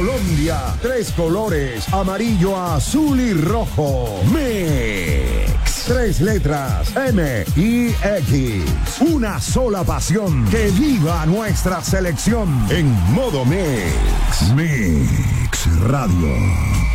Colombia, 3 colores, amarillo, azul y rojo. Mix, 3 letras, M-I-X. Una sola pasión, que viva nuestra selección en modo Mix. Mix Radio.